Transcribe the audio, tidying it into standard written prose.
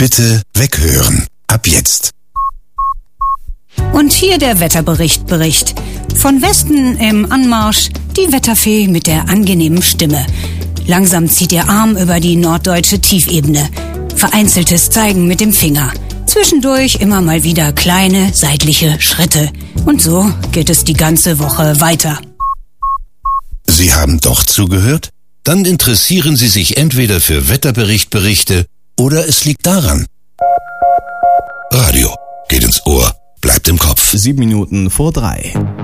Bitte weghören. Ab jetzt. Und hier der Wetterbericht. Von Westen im Anmarsch die Wetterfee mit der angenehmen Stimme. Langsam zieht ihr Arm über die norddeutsche Tiefebene. Vereinzeltes Zeigen mit dem Finger. Zwischendurch immer mal wieder kleine seitliche Schritte. Und so geht es die ganze Woche weiter. Sie haben doch zugehört? Dann interessieren Sie sich entweder für Wetterberichte oder es liegt daran. Radio geht ins Ohr, bleibt im Kopf. 7 Minuten vor 3.